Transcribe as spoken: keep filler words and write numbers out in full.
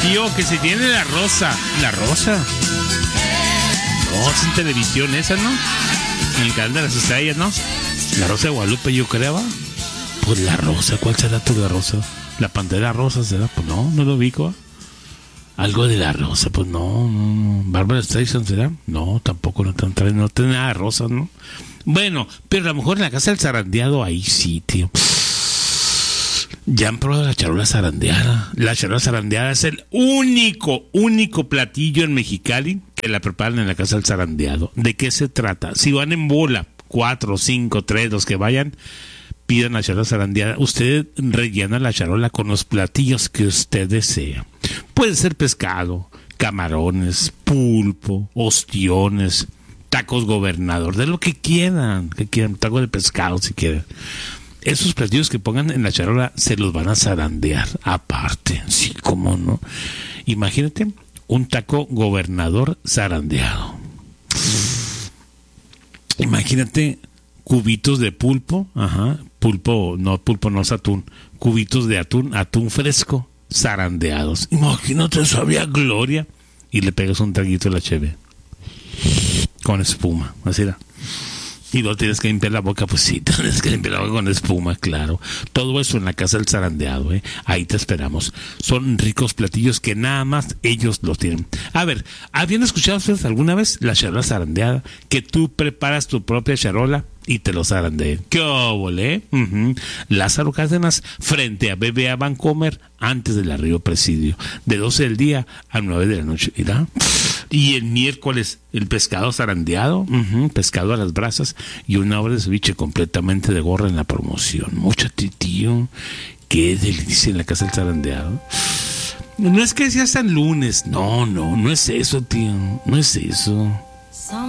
Tío, que se tiene la rosa. La rosa. No, es en televisión esa, ¿no? En el canal de las estrellas, ¿no? La Rosa de Guadalupe, yo creo. Pues la rosa, ¿cuál será tu la rosa? La Pantera Rosa será, pues no, no lo ubico. Algo de la rosa, pues no, no, no. Barbara Streisand será, no, tampoco, no, no, no tiene nada de rosa, ¿no? Bueno, pero a lo mejor en la casa del zarandeado, ahí sí, tío. Ya han probado la charola zarandeada. La charola zarandeada es el único, único platillo en Mexicali que la preparan en la casa del zarandeado. ¿De qué se trata? Si van en bola, cuatro, cinco, tres, los que vayan, pidan la charola zarandeada. Usted rellena la charola con los platillos que usted desea. Puede ser pescado, camarones, pulpo, ostiones, tacos gobernador, de lo que quieran, que quieran, tacos de pescado si quieren. Esos platillos que pongan en la charola se los van a zarandear aparte, sí, cómo no. Imagínate un taco gobernador zarandeado. Imagínate cubitos de pulpo, ajá, pulpo, no, pulpo no es atún, cubitos de atún, atún fresco, zarandeados. Imagínate, sabía gloria. Y le pegas un traguito de la cheve con espuma, así era. Y luego tienes que limpiar la boca, pues sí, tienes que limpiar la boca con espuma, claro. Todo eso en la casa del zarandeado, ¿eh? Ahí te esperamos. Son ricos platillos que nada más ellos los tienen. A ver, ¿habían escuchado ustedes alguna vez la charola zarandeada? Que tú preparas tu propia charola y te lo zarandeen. ¡Qué óvole! Uh-huh. Lázaro Cárdenas, frente a B B A Bancomer, antes del arribo Presidio, de doce del día a nueve de la noche, ¿verdad? Y el miércoles, el pescado zarandeado, uh-huh, pescado a las brasas y una hora de ceviche completamente de gorra en la promoción. Mucho tío, qué delicia en la casa del zarandeado. No es que sea San Lunes, no, no, no es eso, tío, no es eso.